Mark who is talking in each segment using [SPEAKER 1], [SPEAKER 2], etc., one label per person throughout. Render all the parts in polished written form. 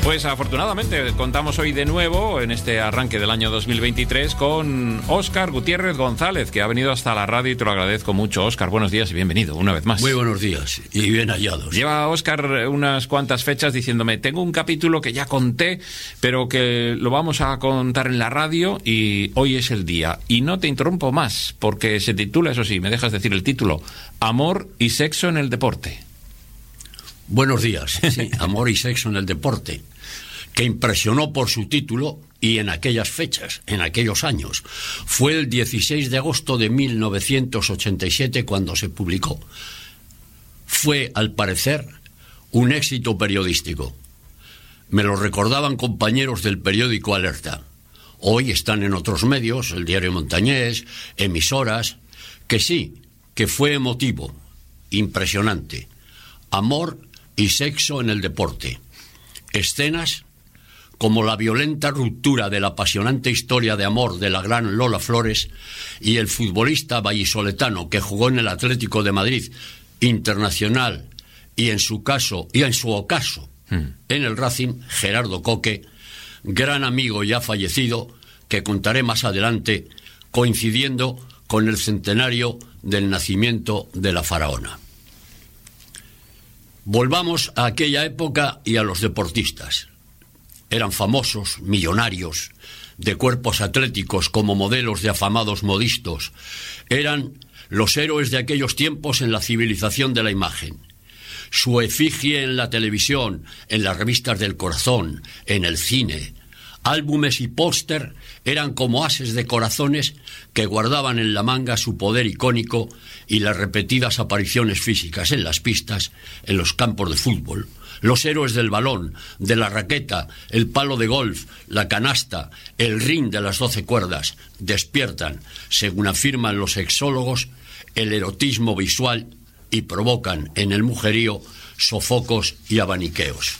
[SPEAKER 1] Pues afortunadamente contamos hoy de nuevo en este arranque del año 2023 con Óscar Gutiérrez González, que ha venido hasta la radio y te lo agradezco mucho. Óscar, buenos días y bienvenido una vez más.
[SPEAKER 2] Muy buenos días y bien hallados.
[SPEAKER 1] Lleva Óscar unas cuantas fechas diciéndome, tengo un capítulo que ya conté, pero que lo vamos a contar en la radio y hoy es el día. Y no te interrumpo más, porque se titula, eso sí, me dejas decir el título, Amor y sexo en el deporte.
[SPEAKER 2] Buenos días, sí, Amor y sexo en el deporte, que impresionó por su título y en aquellas fechas, en aquellos años. Fue el 16 de agosto de 1987 cuando se publicó. Fue, al parecer, un éxito periodístico. Me lo recordaban compañeros del periódico Alerta. Hoy están en otros medios, el Diario Montañés, emisoras, que sí, que fue emotivo, impresionante. Amor y sexo en el deporte. Escenas como la violenta ruptura de la apasionante historia de amor de la gran Lola Flores y el futbolista vallisoletano que jugó en el Atlético de Madrid, Internacional, y en su ocaso en el Racing, Gerardo Coque, gran amigo ya fallecido, que contaré más adelante, coincidiendo con el centenario del nacimiento de la faraona. Volvamos a aquella época y a los deportistas. Eran famosos, millonarios, de cuerpos atléticos como modelos de afamados modistos. Eran los héroes de aquellos tiempos en la civilización de la imagen. Su efigie en la televisión, en las revistas del corazón, en el cine, álbumes y póster eran como ases de corazones que guardaban en la manga su poder icónico y las repetidas apariciones físicas en las pistas, en los campos de fútbol. Los héroes del balón, de la raqueta, el palo de golf, la canasta, el ring de las 12 cuerdas, despiertan, según afirman los sexólogos, el erotismo visual y provocan en el mujerío sofocos y abaniqueos.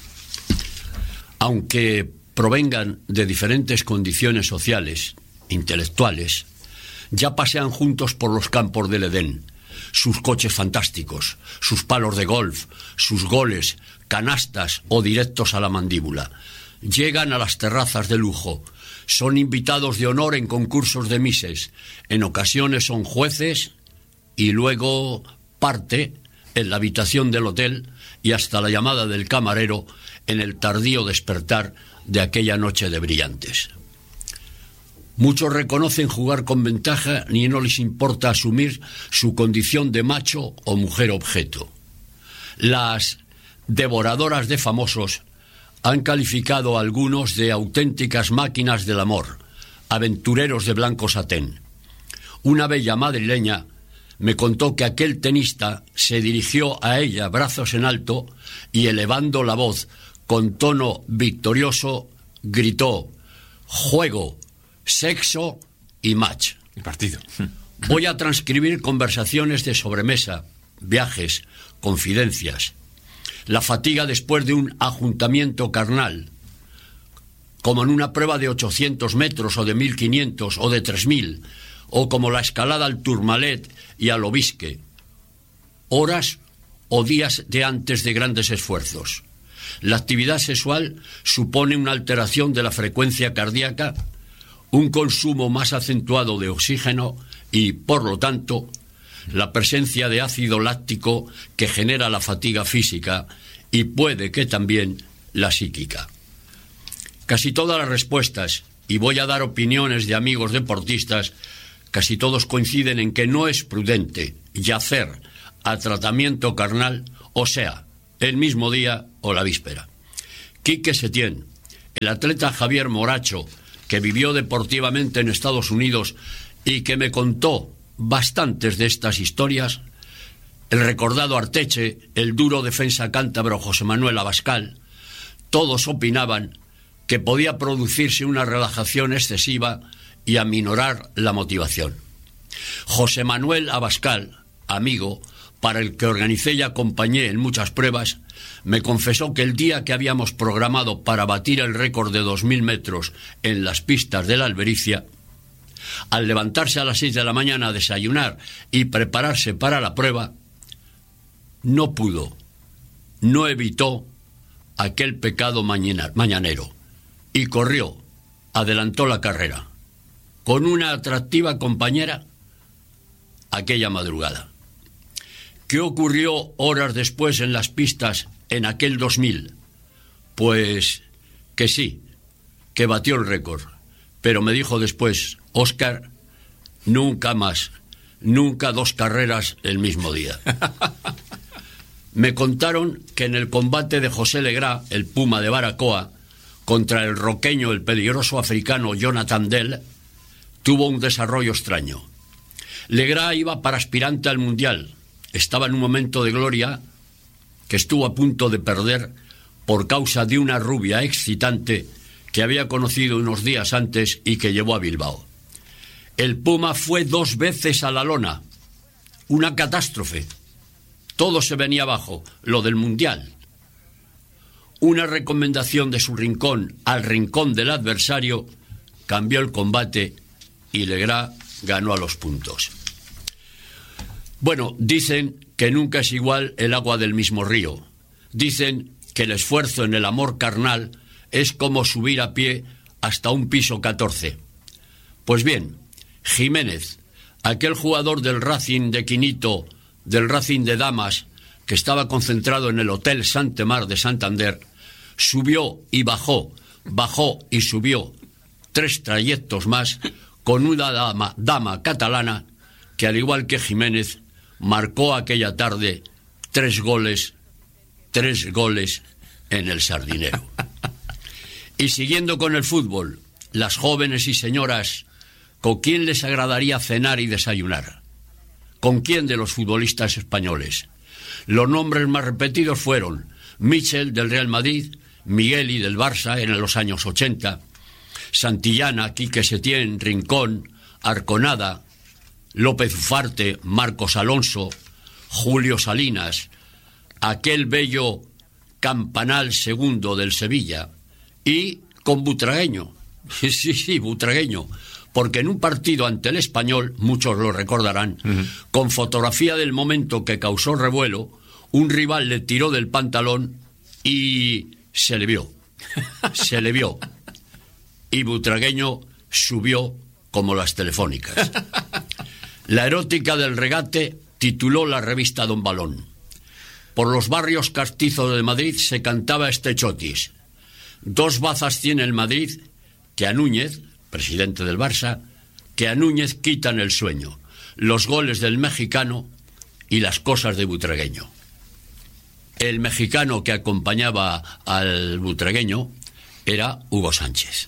[SPEAKER 2] Aunque provengan de diferentes condiciones sociales, intelectuales, ya pasean juntos por los campos del Edén, sus coches fantásticos, sus palos de golf, sus goles, canastas o directos a la mandíbula. Llegan a las terrazas de lujo, son invitados de honor en concursos de mises, en ocasiones son jueces y luego parte en la habitación del hotel y hasta la llamada del camarero en el tardío despertar de aquella noche de brillantes. Muchos reconocen jugar con ventaja y no les importa asumir su condición de macho o mujer objeto. Las devoradoras de famosos han calificado a algunos de auténticas máquinas del amor, aventureros de blanco satén. Una bella madrileña me contó que aquel tenista se dirigió a ella brazos en alto y elevando la voz con tono victorioso gritó: juego, sexo y match.
[SPEAKER 1] El partido.
[SPEAKER 2] Voy a transcribir conversaciones de sobremesa, viajes, confidencias. La fatiga después de un ajuntamiento carnal, como en una prueba de 800 metros o de 1500 o de 3000, o como la escalada al Tourmalet y al Obisque. Horas o días de antes de grandes esfuerzos. La actividad sexual supone una alteración de la frecuencia cardíaca, un consumo más acentuado de oxígeno y, por lo tanto, la presencia de ácido láctico que genera la fatiga física y puede que también la psíquica. Casi todas las respuestas, y voy a dar opiniones de amigos deportistas, casi todos coinciden en que no es prudente yacer a tratamiento carnal, o sea, el mismo día o la víspera. Quique Setién, el atleta Javier Moracho, que vivió deportivamente en Estados Unidos y que me contó bastantes de estas historias, el recordado Arteche, el duro defensa cántabro José Manuel Abascal, todos opinaban que podía producirse una relajación excesiva y aminorar la motivación. José Manuel Abascal, amigo, para el que organicé y acompañé en muchas pruebas, me confesó que el día que habíamos programado para batir el récord de 2000 metros en las pistas de la Albericia, al levantarse a las 6 de la mañana a desayunar y prepararse para la prueba, no pudo, no evitó aquel pecado mañanero y corrió, adelantó la carrera, con una atractiva compañera aquella madrugada. ¿Qué ocurrió horas después en las pistas en aquel 2000? Pues que sí, que batió el récord, pero me dijo después: Óscar, nunca más, nunca 2 carreras el mismo día. Me contaron que en el combate de José Legrá, el Puma de Baracoa, contra el roqueño, el peligroso africano Jonathan Dell, tuvo un desarrollo extraño. Legrá iba para aspirante al Mundial. Estaba en un momento de gloria que estuvo a punto de perder por causa de una rubia excitante que había conocido unos días antes y que llevó a Bilbao. El Puma fue 2 veces a la lona. Una catástrofe. Todo se venía abajo, lo del Mundial. Una recomendación de su rincón al rincón del adversario cambió el combate y Legrá ganó a los puntos. Bueno, dicen que nunca es igual el agua del mismo río. Dicen que el esfuerzo en el amor carnal es como subir a pie hasta un piso 14. Pues bien, Jiménez, aquel jugador del Racing de Quinito, del Racing de Damas, que estaba concentrado en el Hotel Santemar de Santander, subió y bajó y subió 3 trayectos más con una dama catalana que, al igual que Jiménez, marcó aquella tarde 3 goles en el Sardinero. Y siguiendo con el fútbol, las jóvenes y señoras, ¿con quién les agradaría cenar y desayunar? ¿Con quién de los futbolistas españoles? Los nombres más repetidos fueron Michel del Real Madrid, Migueli del Barça en los años 80, Santillana, Quique Setién, Rincón, Arconada, López Ufarte, Marcos Alonso, Julio Salinas, aquel bello Campanal segundo del Sevilla, y con Butragueño, sí, Butragueño, porque en un partido ante el Español, muchos lo recordarán, con fotografía del momento que causó revuelo, un rival le tiró del pantalón y se le vio. Y Butragueño subió como las telefónicas. La erótica del regate tituló la revista Don Balón. Por los barrios castizos de Madrid se cantaba este chotis: 2 bazas tiene el Madrid que a Núñez, presidente del Barça, que a Núñez quitan el sueño, los goles del mexicano y las cosas de Butragueño. El mexicano que acompañaba al butragueño era Hugo Sánchez.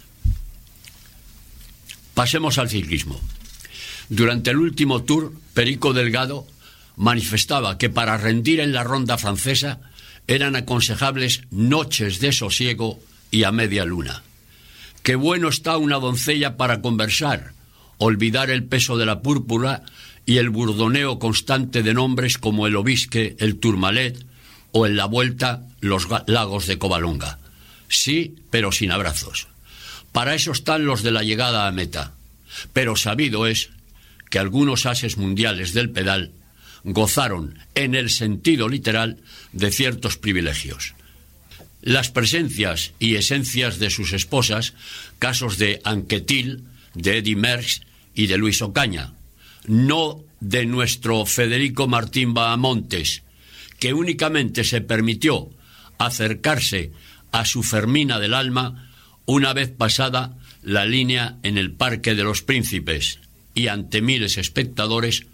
[SPEAKER 2] Pasemos al ciclismo. Durante el último Tour, Perico Delgado manifestaba que para rendir en la ronda francesa eran aconsejables noches de sosiego y a media luna. Qué bueno está una doncella para conversar, olvidar el peso de la púrpura y el burdoneo constante de nombres como el Obisque, el Tourmalet o en la Vuelta los lagos de Covadonga. Sí, pero sin abrazos. Para eso están los de la llegada a meta. Pero sabido es que algunos ases mundiales del pedal gozaron, en el sentido literal, de ciertos privilegios. Las presencias y esencias de sus esposas, casos de Anquetil, de Eddy Merckx y de Luis Ocaña, no de nuestro Federico Martín Bahamontes, que únicamente se permitió acercarse a su Fermina del alma una vez pasada la línea en el Parque de los Príncipes y ante miles de espectadores,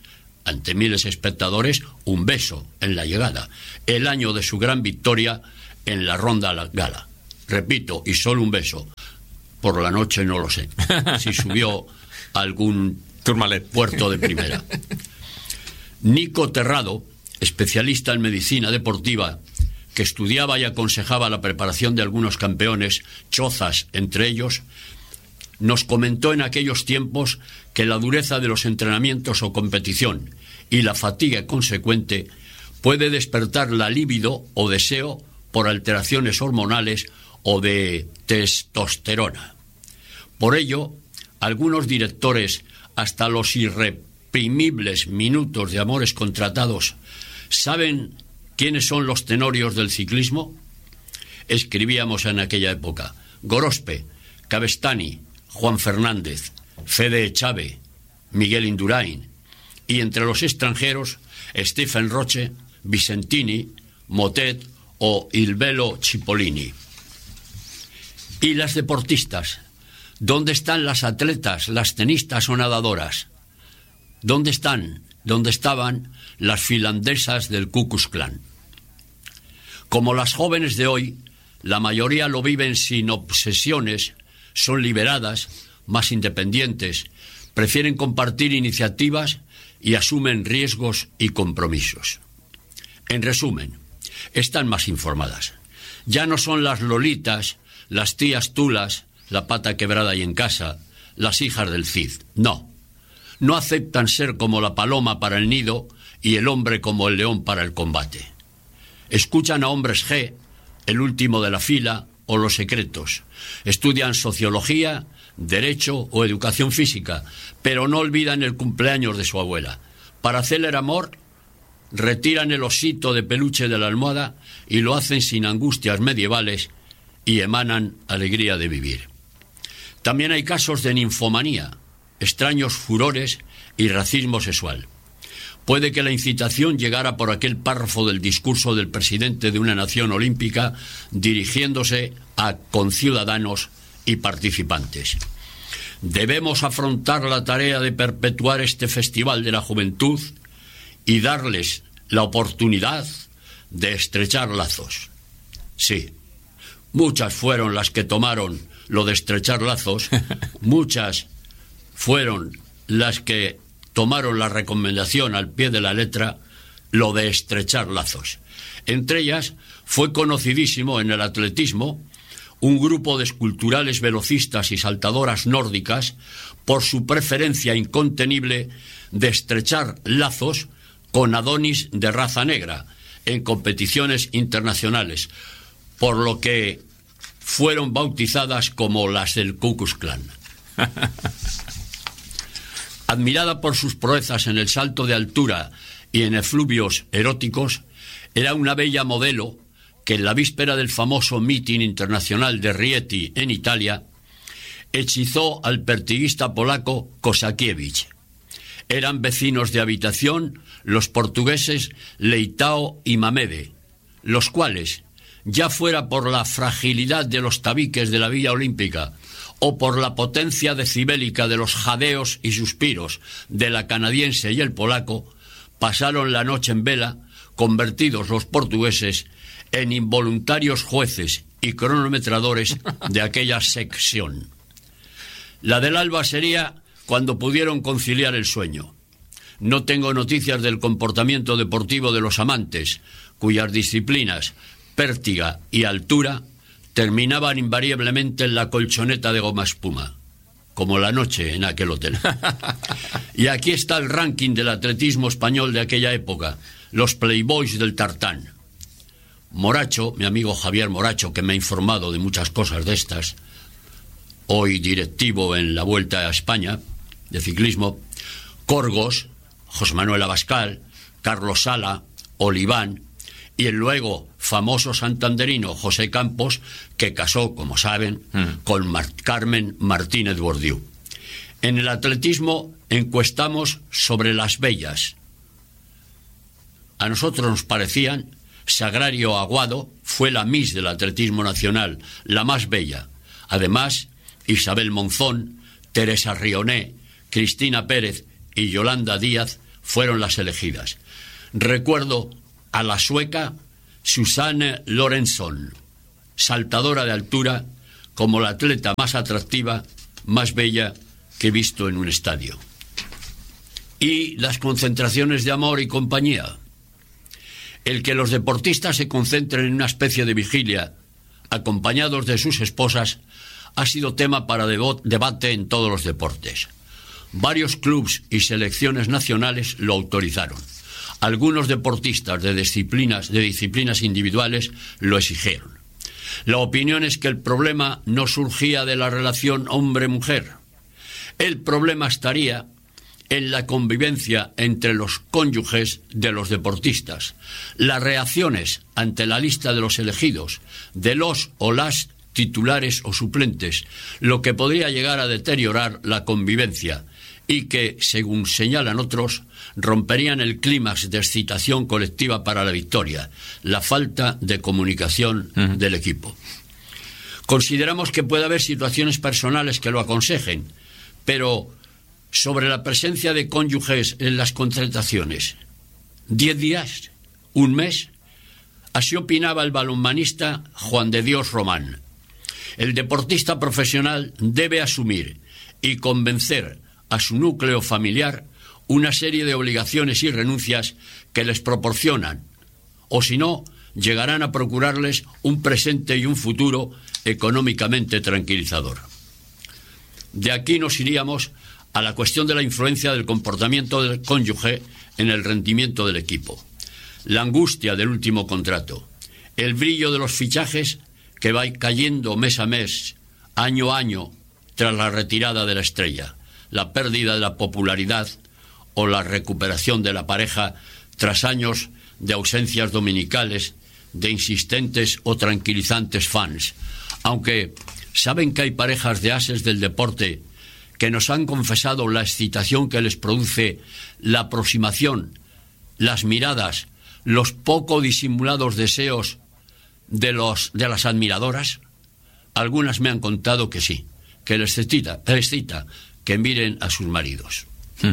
[SPEAKER 2] un beso en la llegada, el año de su gran victoria en la Ronda Gala. Repito, y solo un beso. Por la noche no lo sé, si subió algún
[SPEAKER 1] Tourmalet
[SPEAKER 2] puerto de primera. Nico Terrado, especialista en medicina deportiva, que estudiaba y aconsejaba la preparación de algunos campeones, Chozas entre ellos, nos comentó en aquellos tiempos que la dureza de los entrenamientos o competición y la fatiga consecuente puede despertar la libido o deseo por alteraciones hormonales o de testosterona. Por ello, algunos directores, hasta los irreprimibles minutos de amores contratados, ¿saben quiénes son los tenorios del ciclismo? escribíamos en aquella época. Gorospe, Cabestany, Juan Fernández, Fede Chávez, Miguel Indurain, y entre los extranjeros Stephen Roche, Vicentini, Motet o Ilvelo Cipollini. ¿Y las deportistas? ¿Dónde están las atletas, las tenistas o nadadoras? ¿Dónde están? ¿Dónde estaban las finlandesas del Ku Klux Klan? Como las jóvenes de hoy, la mayoría lo viven sin obsesiones, son liberadas, más independientes, prefieren compartir iniciativas y asumen riesgos y compromisos. En resumen, están más informadas. Ya no son las lolitas, las tías tulas, la pata quebrada y en casa, las hijas del Cid. No aceptan ser como la paloma para el nido y el hombre como el león para el combate. Escuchan a hombres G, el último de la fila, o Los Secretos. Estudian sociología, derecho o educación física, pero no olvidan el cumpleaños de su abuela. Para hacer el amor, retiran el osito de peluche de la almohada y lo hacen sin angustias medievales y emanan alegría de vivir. También hay casos de ninfomanía, extraños furores y racismo sexual. Puede que la incitación llegara por aquel párrafo del discurso del presidente de una nación olímpica dirigiéndose a conciudadanos y participantes. Debemos afrontar la tarea de perpetuar este festival de la juventud y darles la oportunidad de estrechar lazos. Sí, muchas fueron las que tomaron lo de estrechar lazos, muchas fueron las que tomaron la recomendación al pie de la letra, lo de estrechar lazos. Entre ellas fue conocidísimo en el atletismo un grupo de esculturales velocistas y saltadoras nórdicas por su preferencia incontenible de estrechar lazos con Adonis de raza negra en competiciones internacionales, por lo que fueron bautizadas como las del Ku Klux Klan. Admirada por sus proezas en el salto de altura y en efluvios eróticos, era una bella modelo que en la víspera del famoso mitin internacional de Rieti en Italia hechizó al pertiguista polaco Kosakiewicz. Eran vecinos de habitación los portugueses Leitao y Mamede, los cuales, ya fuera por la fragilidad de los tabiques de la Villa Olímpica o por la potencia decibélica de los jadeos y suspiros de la canadiense y el polaco, pasaron la noche en vela, convertidos los portugueses en involuntarios jueces y cronometradores de aquella sección. La del alba sería cuando pudieron conciliar el sueño. No tengo noticias del comportamiento deportivo de los amantes, cuyas disciplinas, pértiga y altura, terminaban invariablemente en la colchoneta de goma espuma, como la noche en aquel hotel. Y aquí está el ranking del atletismo español de aquella época, los playboys del tartán. Moracho, mi amigo Javier Moracho, que me ha informado de muchas cosas de estas, hoy directivo en la Vuelta a España de ciclismo, Corgos, José Manuel Abascal, Carlos Sala, Oliván, y el luego famoso santanderino José Campos, que casó, como saben, con Carmen Martínez Bordiú. En el atletismo encuestamos sobre las bellas. A nosotros nos parecían, Sagrario Aguado fue la Miss del atletismo nacional, la más bella. Además, Isabel Monzón, Teresa Rioné, Cristina Pérez y Yolanda Díaz fueron las elegidas. Recuerdo a la sueca Susanne Lorentzon, saltadora de altura, como la atleta más atractiva, más bella que he visto en un estadio. Y las concentraciones de amor y compañía. El que los deportistas se concentren en una especie de vigilia, acompañados de sus esposas, ha sido tema para debate en todos los deportes. Varios clubes y selecciones nacionales lo autorizaron. Algunos deportistas de disciplinas individuales lo exigieron. La opinión es que el problema no surgía de la relación hombre-mujer. El problema estaría en la convivencia entre los cónyuges de los deportistas, las reacciones ante la lista de los elegidos, de los o las titulares o suplentes, lo que podría llegar a deteriorar la convivencia y que, según señalan otros, romperían el clímax de excitación colectiva para la victoria, la falta de comunicación del equipo. Consideramos que puede haber situaciones personales que lo aconsejen, pero sobre la presencia de cónyuges en las contrataciones, 10 días, un mes, así opinaba el balonmanista Juan de Dios Román. El deportista profesional debe asumir y convencer a su núcleo familiar una serie de obligaciones y renuncias que les proporcionan, o si no, llegarán a procurarles un presente y un futuro económicamente tranquilizador. De aquí nos iríamos a la cuestión de la influencia del comportamiento del cónyuge en el rendimiento del equipo, la angustia del último contrato, el brillo de los fichajes que va cayendo mes a mes, año a año, tras la retirada de la estrella, la pérdida de la popularidad o la recuperación de la pareja tras años de ausencias dominicales de insistentes o tranquilizantes fans. Aunque saben que hay parejas de ases del deporte que nos han confesado la excitación que les produce la aproximación, las miradas, los poco disimulados deseos de las admiradoras. Algunas me han contado que sí, que les excita que miren a sus maridos.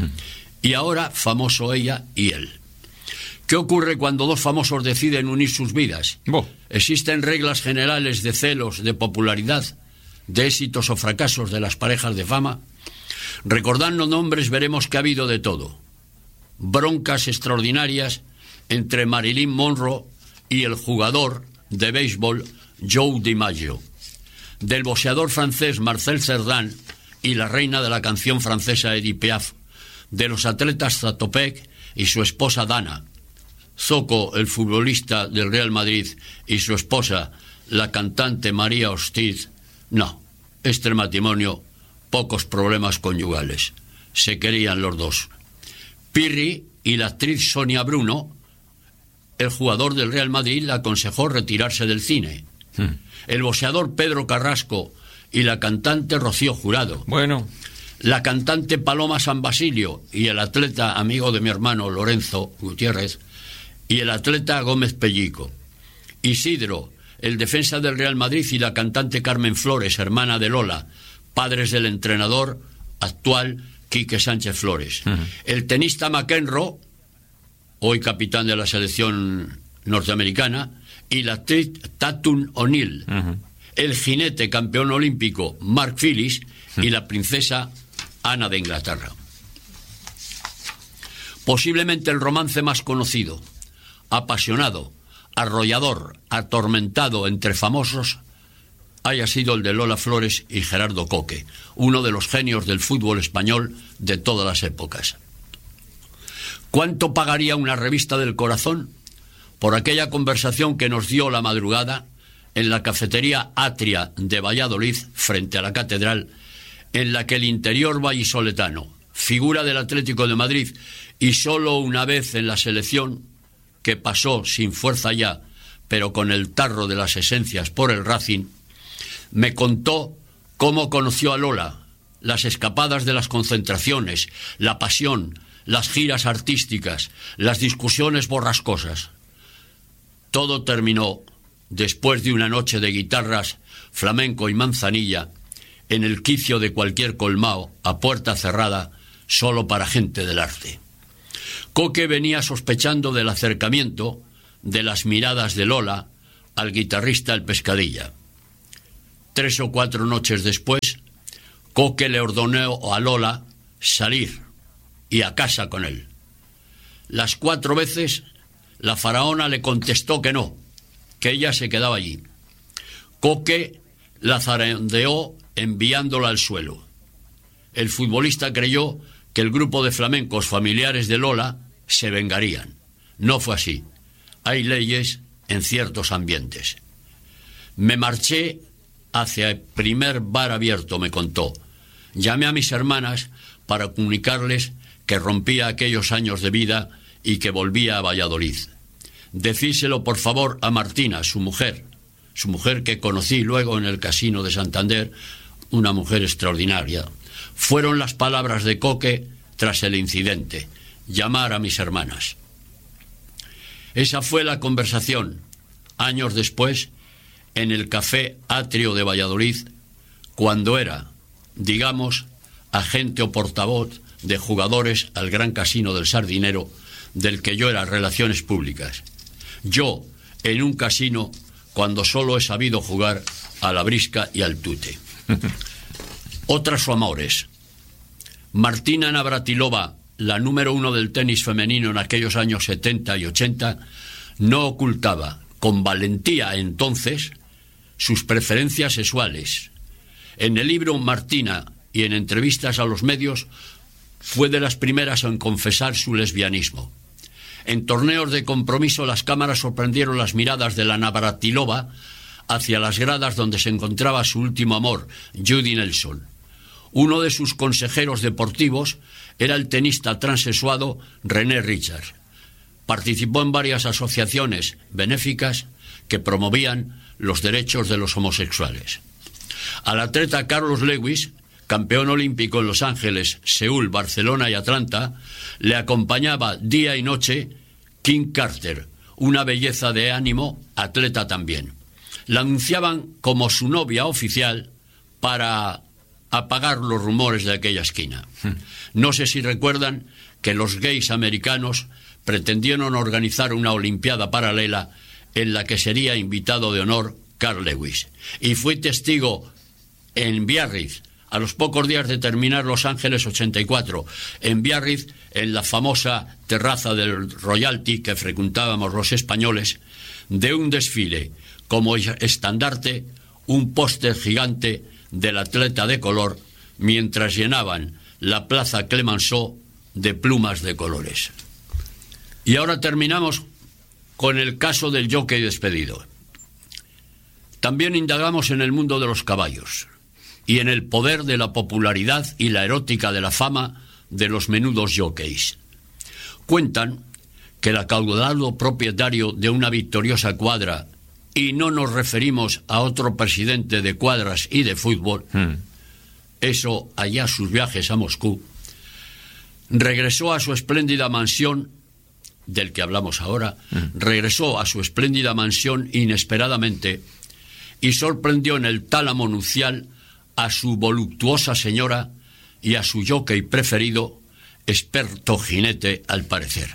[SPEAKER 2] Y ahora, famoso ella y él. ¿Qué ocurre cuando dos famosos deciden unir sus vidas? ¿Existen reglas generales de celos, de popularidad, de éxitos o fracasos de las parejas de fama? Recordando nombres veremos que ha habido de todo. Broncas extraordinarias entre Marilyn Monroe y el jugador de béisbol Joe DiMaggio, del boxeador francés Marcel Cerdan y la reina de la canción francesa Edith Piaf, de los atletas Zatopek y su esposa Dana, Zoco, el futbolista del Real Madrid, y su esposa, la cantante María Ortiz. No, este matrimonio, pocos problemas conyugales. Se querían los dos. Pirri y la actriz Sonia Bruno, el jugador del Real Madrid, le aconsejó retirarse del cine. El boxeador Pedro Carrasco y la cantante Rocío Jurado. La cantante Paloma San Basilio y el atleta amigo de mi hermano Lorenzo Gutiérrez y el atleta Gómez Pellico. Isidro, el defensa del Real Madrid, y la cantante Carmen Flores, hermana de Lola, padres del entrenador actual Quique Sánchez Flores. El tenista McEnroe, hoy capitán de la selección norteamericana, y la actriz Tatum O'Neill. El jinete campeón olímpico Mark Phillips y la princesa Ana de Inglaterra. Posiblemente el romance más conocido, apasionado, arrollador, atormentado entre famosos, haya sido el de Lola Flores y Gerardo Coque, uno de los genios del fútbol español de todas las épocas. ¿Cuánto pagaría una revista del corazón por aquella conversación que nos dio la madrugada en la cafetería Atria de Valladolid, frente a la catedral, en la que el interior vallisoletano, figura del Atlético de Madrid y solo una vez en la selección, que pasó sin fuerza ya, pero con el tarro de las esencias por el Racing, me contó cómo conoció a Lola, las escapadas de las concentraciones, la pasión, las giras artísticas, las discusiones borrascosas. Todo terminó después de una noche de guitarras, flamenco y manzanilla, en el quicio de cualquier colmao, a puerta cerrada, solo para gente del arte. Coque venía sospechando del acercamiento, de las miradas de Lola, al guitarrista El Pescadilla. 3 o 4 noches después, Coque le ordenó a Lola salir y a casa con él. Las 4 veces, la faraona le contestó que no, que ella se quedaba allí. Coque la zarandeó enviándola al suelo. El futbolista creyó que el grupo de flamencos familiares de Lola se vengarían. No fue así. Hay leyes en ciertos ambientes. Me marché hacia el primer bar abierto, me contó. Llamé a mis hermanas para comunicarles que rompía aquellos años de vida y que volvía a Valladolid. Decíselo, por favor, a Martina, su mujer que conocí luego en el Casino de Santander, una mujer extraordinaria. Fueron las palabras de Coque tras el incidente: llamar a mis hermanas. Esa fue la conversación, años después, en el Café Atrio de Valladolid, cuando era, digamos, agente o portavoz de jugadores al Gran Casino del Sardinero, del que yo era Relaciones Públicas. Yo, en un casino, cuando solo he sabido jugar a la brisca y al tute. Otras amores. Martina Navratilova, la número 1 del tenis femenino en aquellos años 70 y 80, no ocultaba, con valentía entonces, sus preferencias sexuales. En el libro Martina y en entrevistas a los medios, fue de las primeras en confesar su lesbianismo. En torneos de compromiso, las cámaras sorprendieron las miradas de la Navratilova hacia las gradas donde se encontraba su último amor, Judy Nelson. Uno de sus consejeros deportivos era el tenista transexuado René Richards. Participó en varias asociaciones benéficas que promovían los derechos de los homosexuales. Al atleta Carlos Lewis, campeón olímpico en Los Ángeles, Seúl, Barcelona y Atlanta, le acompañaba día y noche Kim Carter, una belleza de ánimo, atleta también. La anunciaban como su novia oficial para apagar los rumores de aquella esquina. No sé si recuerdan que los gays americanos pretendieron organizar una olimpiada paralela en la que sería invitado de honor Carl Lewis. Y fui testigo en Biarritz, a los pocos días de terminar Los Ángeles 84, en Biarritz, en la famosa terraza del Royalty que frecuentábamos los españoles, de un desfile como estandarte, un póster gigante del atleta de color, mientras llenaban la plaza Clemenceau de plumas de colores. Y ahora terminamos con el caso del jockey despedido. También indagamos en el mundo de los caballos y en el poder de la popularidad y la erótica de la fama de los menudos jockeys. Cuentan que el acaudalado propietario de una victoriosa cuadra, y no nos referimos a otro presidente de cuadras y de fútbol, eso allá sus viajes a Moscú, regresó a su espléndida mansión, del que hablamos ahora, regresó a su espléndida mansión inesperadamente y sorprendió en el tálamo nupcial a su voluptuosa señora y a su jockey preferido, experto jinete al parecer.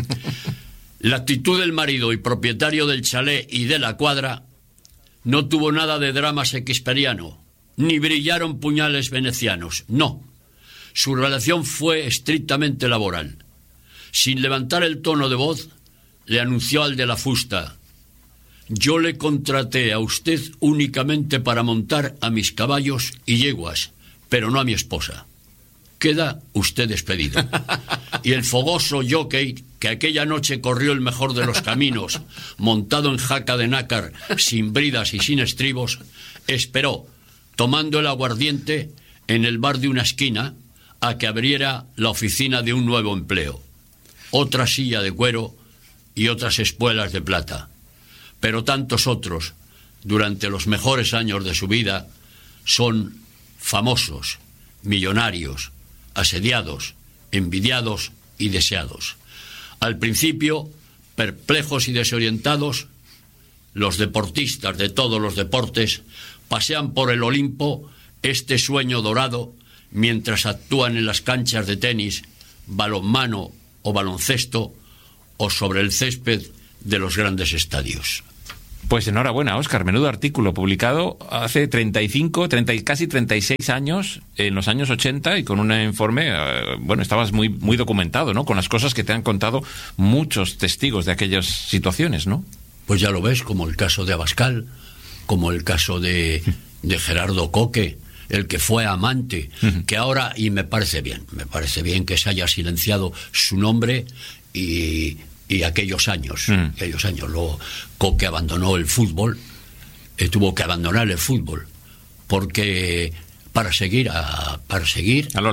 [SPEAKER 2] La actitud del marido y propietario del chalet y de la cuadra no tuvo nada de drama shakespeariano, ni brillaron puñales venecianos, no. Su relación fue estrictamente laboral. Sin levantar el tono de voz, le anunció al de la fusta: yo le contraté a usted únicamente para montar a mis caballos y yeguas, pero no a mi esposa. Queda usted despedido. Y el fogoso jockey, que aquella noche corrió el mejor de los caminos, montado en jaca de nácar, sin bridas y sin estribos, esperó, tomando el aguardiente, en el bar de una esquina, a que abriera la oficina de un nuevo empleo. Otra silla de cuero y otras espuelas de plata. Pero tantos otros, durante los mejores años de su vida, son famosos, millonarios, asediados, envidiados y deseados. Al principio, perplejos y desorientados, los deportistas de todos los deportes pasean por el Olimpo este sueño dorado mientras actúan en las canchas de tenis, balonmano o baloncesto o sobre el césped de los grandes estadios.
[SPEAKER 1] Pues enhorabuena, Óscar, menudo artículo publicado hace casi 36 años, en los años 80, y con un informe, bueno, estabas muy documentado, ¿no? Con las cosas que te han contado muchos testigos de aquellas situaciones, ¿no?
[SPEAKER 2] Pues ya lo ves, como el caso de Abascal, como el caso de Gerardo Coque, el que fue amante, que ahora, y me parece bien que se haya silenciado su nombre y aquellos años. Luego Coque abandonó el fútbol, tuvo que abandonar el fútbol, porque para seguir a
[SPEAKER 1] Lola.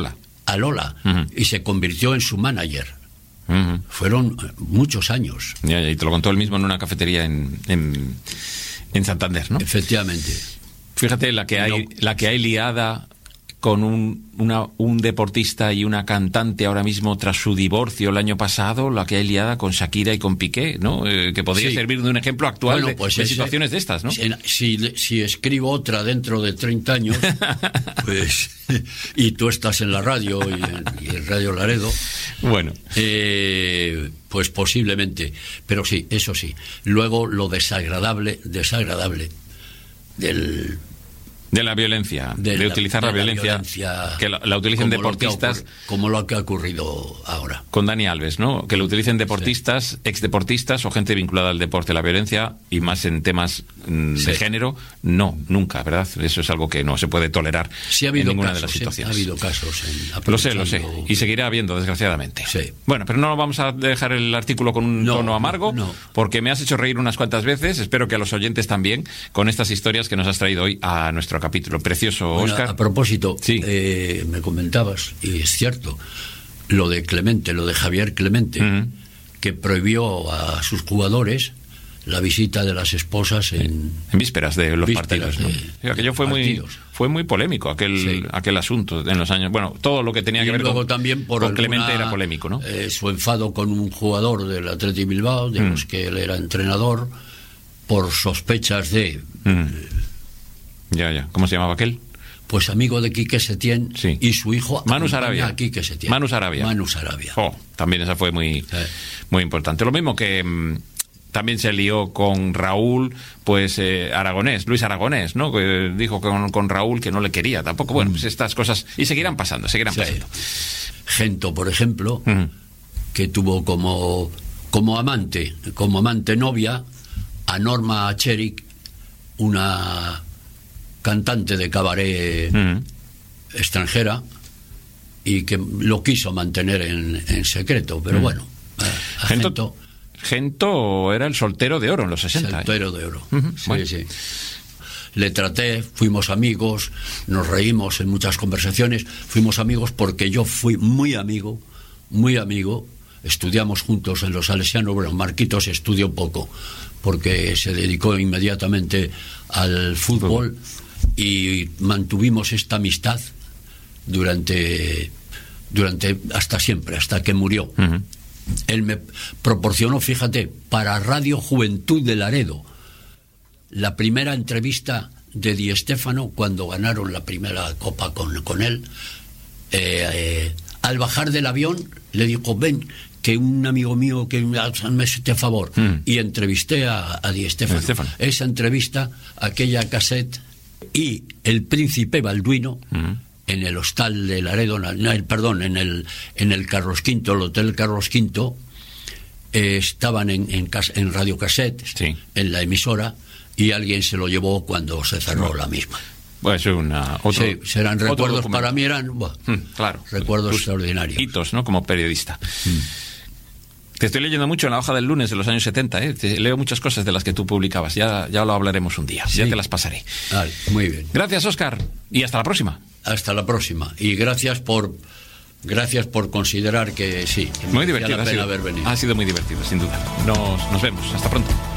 [SPEAKER 2] a Lola y se convirtió en su manager. Fueron muchos años.
[SPEAKER 1] Y te lo contó él mismo en una cafetería en Santander, ¿no?
[SPEAKER 2] Efectivamente.
[SPEAKER 1] Fíjate la que hay liada con un deportista y una cantante ahora mismo tras su divorcio el año pasado, la que hay liada con Shakira y con Piqué, ¿no? Que podría servir de un ejemplo actual de situaciones de estas, ¿no?
[SPEAKER 2] Si escribo otra dentro de 30 años, pues, y tú estás en la radio y en Radio Laredo,
[SPEAKER 1] bueno,
[SPEAKER 2] pues posiblemente. Pero sí, eso sí. Luego lo desagradable
[SPEAKER 1] de la violencia, de utilizar la violencia, que la utilicen deportistas,
[SPEAKER 2] como lo que ha ocurrido ahora
[SPEAKER 1] con Dani Alves, ¿no? Que lo utilicen deportistas, exdeportistas o gente vinculada al deporte. La violencia, y más en temas de género, no, nunca, ¿verdad? Eso es algo que no se puede tolerar en ninguna de las situaciones.
[SPEAKER 2] Ha habido casos.
[SPEAKER 1] Lo sé, y seguirá habiendo, desgraciadamente.
[SPEAKER 2] Sí.
[SPEAKER 1] Bueno, pero no vamos a dejar el artículo con un tono amargo, porque me has hecho reír unas cuantas veces, espero que a los oyentes también, con estas historias que nos has traído hoy a nuestro capítulo. Precioso, Óscar.
[SPEAKER 2] A propósito,
[SPEAKER 1] sí.
[SPEAKER 2] Me comentabas, y es cierto, lo de Javier Clemente, que prohibió a sus jugadores la visita de las esposas en
[SPEAKER 1] vísperas de los partidos. Aquello fue muy polémico, aquel asunto en los años. Bueno, todo lo que tenía que ver
[SPEAKER 2] luego también
[SPEAKER 1] con Clemente era polémico, ¿no?
[SPEAKER 2] Su enfado con un jugador del Athletic Bilbao, de los que él era entrenador, por sospechas de...
[SPEAKER 1] Ya. ¿Cómo se llamaba aquel?
[SPEAKER 2] Pues amigo de Quique Setién y su hijo
[SPEAKER 1] Manu Sarabia.
[SPEAKER 2] Quique Setién.
[SPEAKER 1] Manu Sarabia. También esa fue muy importante. Lo mismo que también se lió con Raúl, pues Luis Aragonés, ¿no? Que dijo con Raúl que no le quería tampoco. Bueno, pues estas cosas y seguirán pasando.
[SPEAKER 2] Gento, por ejemplo, que tuvo como amante novia a Norma Cherik, una cantante de cabaret extranjera, y que lo quiso mantener en secreto, pero bueno,
[SPEAKER 1] Gento era el soltero de oro en los 60.
[SPEAKER 2] Soltero de oro, sí. Le traté, fuimos amigos, nos reímos en muchas conversaciones, fuimos amigos porque yo fui muy amigo, estudiamos juntos en los Salesianos. Bueno, Marquitos estudió poco, porque se dedicó inmediatamente al fútbol, y mantuvimos esta amistad durante hasta siempre, hasta que murió. Él me proporcionó, fíjate, para Radio Juventud de Laredo, la primera entrevista de Di Stéfano cuando ganaron la primera copa con él. Al bajar del avión le dijo: ven, que un amigo mío que me hace este favor, y entrevisté a Di Stéfano. Esa entrevista, aquella cassette, y el príncipe Balduino en el hostal de Laredo, en el Carlos V, el Hotel Carlos V, estaban en Radio Cassette, en la emisora, y alguien se lo llevó cuando se cerró la misma.
[SPEAKER 1] Pues
[SPEAKER 2] serán recuerdos, para mí eran recuerdos extraordinarios.
[SPEAKER 1] Hitos, ¿no? Como periodista. Te estoy leyendo mucho en la hoja del lunes de los años 70, leo muchas cosas de las que tú publicabas, ya lo hablaremos un día, ya te las pasaré.
[SPEAKER 2] Vale, muy bien.
[SPEAKER 1] Gracias, Óscar, y hasta la próxima.
[SPEAKER 2] Hasta la próxima, y gracias por considerar que sí,
[SPEAKER 1] muy divertido,
[SPEAKER 2] la pena haber venido.
[SPEAKER 1] Ha sido muy divertido, sin duda. Nos vemos, hasta pronto.